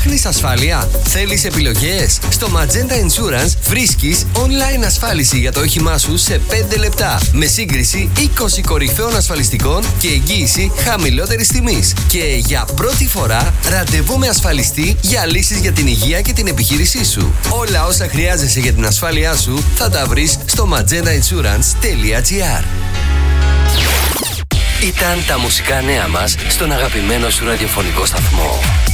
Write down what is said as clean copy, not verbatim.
Ψάχνεις ασφάλεια? Θέλεις επιλογές? Στο Magenta Insurance βρίσκεις online ασφάλιση για το όχημά σου σε 5 λεπτά. Με σύγκριση 20 κορυφαίων ασφαλιστικών και εγγύηση χαμηλότερης τιμής. Και για πρώτη φορά ραντεβού με ασφαλιστή για λύσεις για την υγεία και την επιχείρησή σου. Όλα όσα χρειάζεσαι για την ασφάλειά σου θα τα βρεις στο magentainsurance.gr. Ήταν τα μουσικά νέα μας στον αγαπημένο σου ραδιοφωνικό σταθμό.